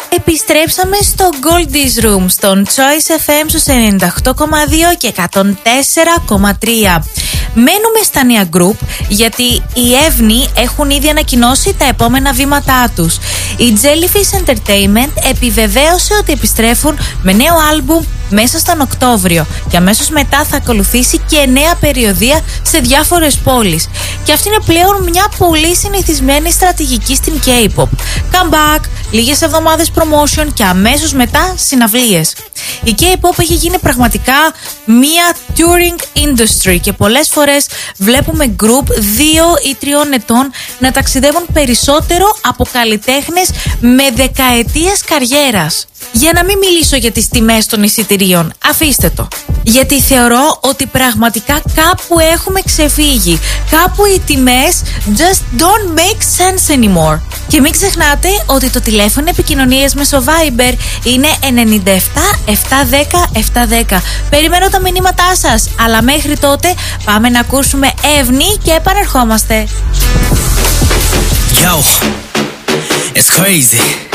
Επιστρέψαμε στο Goldie's Room, στον Choice FM στους 98,2 και 104,3. Μένουμε στα νέα group, γιατί οι Εύνη έχουν ήδη ανακοινώσει τα επόμενα βήματά τους. Η Jellyfish Entertainment επιβεβαίωσε ότι επιστρέφουν με νέο άλμπουμ μέσα στον Οκτώβριο και αμέσως μετά θα ακολουθήσει και νέα περιοδεία σε διάφορες πόλεις. Και αυτή είναι πλέον μια πολύ συνηθισμένη στρατηγική στην K-pop. Comeback, λίγες εβδομάδες promotion και αμέσως μετά συναυλίες. Η K-pop έχει γίνει πραγματικά μια touring industry και πολλές φορές βλέπουμε group 2 ή 3 ετών να ταξιδεύουν περισσότερο από καλλιτέχνες με δεκαετίες καριέρας. Για να μην μιλήσω για τις τιμές των εισιτηρίων, αφήστε το. Γιατί θεωρώ ότι πραγματικά κάπου έχουμε ξεφύγει. Κάπου οι τιμές just don't make sense anymore. Και μην ξεχνάτε ότι το τηλέφωνο επικοινωνίας μέσω Viber είναι 97 710 710. Περιμένω τα μηνύματά σας, αλλά μέχρι τότε πάμε να ακούσουμε Εύνη και επανερχόμαστε. Yo, it's crazy.